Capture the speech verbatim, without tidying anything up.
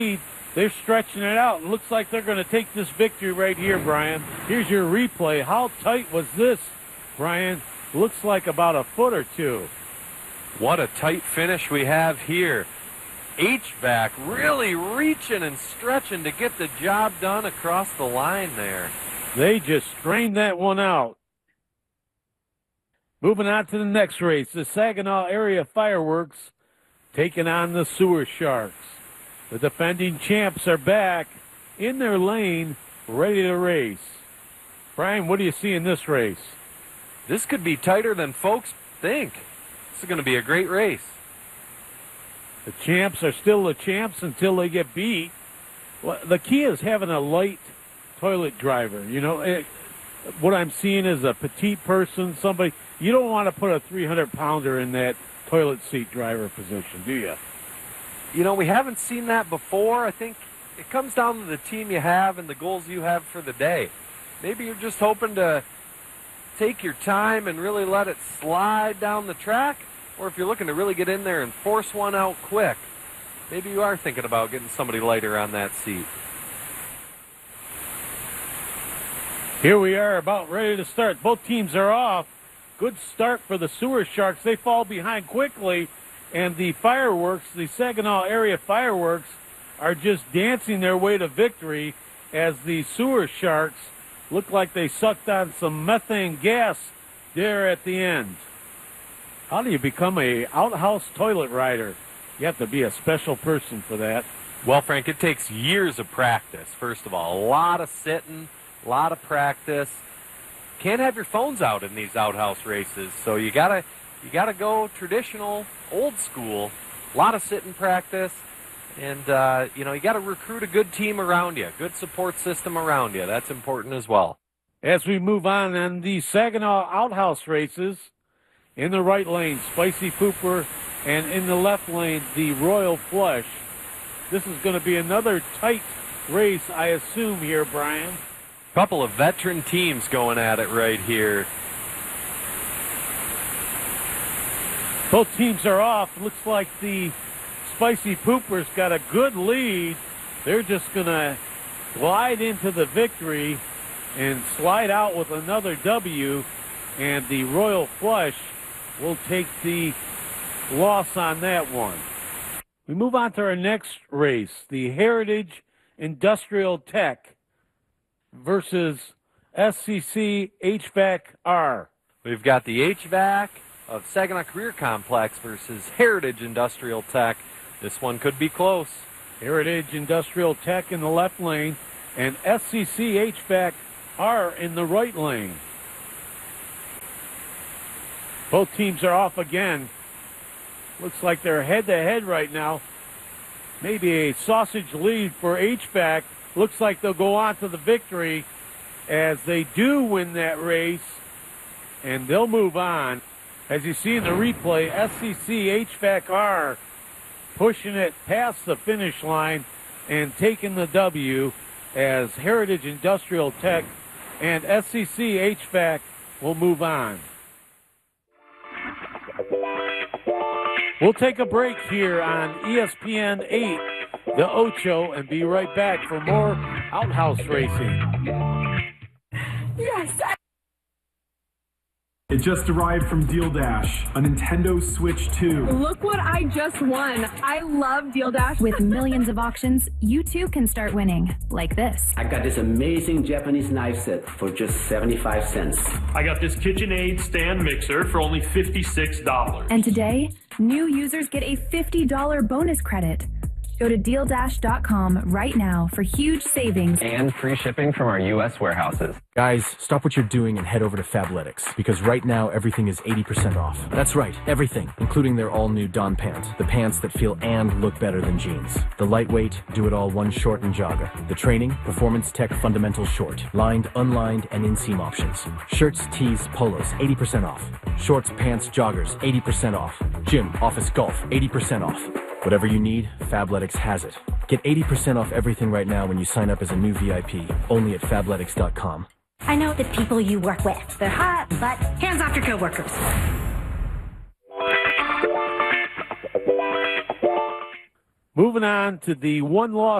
They're stretching it out. It looks like they're going to take this victory right here, Brian. Here's your replay. How tight was this, Brian? Looks like about a foot or two. What a tight finish we have here. H V A C really reaching and stretching to get the job done across the line there. They just strained that one out. Moving on to the next race, the Saginaw Area Fireworks taking on the Sewer Sharks. The defending champs are back in their lane, ready to race. Brian, what do you see in this race? This could be tighter than folks think. This is going to be a great race. The champs are still the champs until they get beat. Well, the key is having a light toilet driver. You know, it, what I'm seeing is a petite person, somebody. You don't want to put a three hundred pounder in that toilet seat driver position, do you? You know, we haven't seen that before. I think it comes down to the team you have and the goals you have for the day. Maybe you're just hoping to take your time and really let it slide down the track, or if you're looking to really get in there and force one out quick, maybe you are thinking about getting somebody lighter on that seat. Here we are about ready to start. Both teams are off. Good start for the Sewer Sharks. They fall behind quickly, and the Fireworks, the Saginaw Area Fireworks, are just dancing their way to victory as the Sewer Sharks look like they sucked on some methane gas there at the end. How do you become a outhouse toilet rider? You have to be a special person for that. Well, Frank, it takes years of practice, first of all. A lot of sitting, a lot of practice. Can't have your phones out in these outhouse races, so you gotta you gotta go traditional, old school. A lot of sitting practice, and uh, you know you got to recruit a good team around you, good support system around you. That's important as well. As we move on on the Saginaw outhouse races, in the right lane, Spicy Pooper, and in the left lane, the Royal Flush. This is going to be another tight race, I assume here, Brian. Couple of veteran teams going at it right here. Both teams are off. Looks like the Spicy Poopers got a good lead. They're just going to glide into the victory and slide out with another W, and the Royal Flush will take the loss on that one. We move on to our next race, the Heritage Industrial Tech versus S C C H V A C R. We've got the H V A C of Saginaw Career Complex versus Heritage Industrial Tech. This one could be close. Heritage Industrial Tech in the left lane and S C C H V A C R in the right lane. Both teams are off again. Looks like they're head-to-head right now. Maybe a sausage lead for H V A C. Looks like they'll go on to the victory as they do win that race, and they'll move on. As you see in the replay, S C C H V A C R pushing it past the finish line and taking the W as Heritage Industrial Tech and S C C H V A C will move on. We'll take a break here on E S P N eight, the Ocho, and be right back for more outhouse racing. Yes! It just arrived from Deal Dash, a Nintendo Switch two. Look what I just won. I love Deal Dash. With millions of auctions, you too can start winning, like this. I got this amazing Japanese knife set for just seventy-five cents. I got this KitchenAid stand mixer for only fifty-six dollars. And today, new users get a fifty dollars bonus credit. Go to deal dash dot com right now for huge savings and free shipping from our U S warehouses. Guys, stop what you're doing and head over to Fabletics, because right now everything is eighty percent off. That's right, everything, including their all-new Dawn pant. The pants that feel and look better than jeans. The lightweight, do-it-all one short and jogger. The training, Performance Tech Fundamental Short. Lined, unlined, and inseam options. Shirts, tees, polos, eighty percent off. Shorts, pants, joggers, eighty percent off. Gym, office, golf, eighty percent off. Whatever you need, Fabletics has it. Get eighty percent off everything right now when you sign up as a new V I P, only at fabletics dot com. I know the people you work with. They're hot, but hands off your coworkers. Moving on to the one loss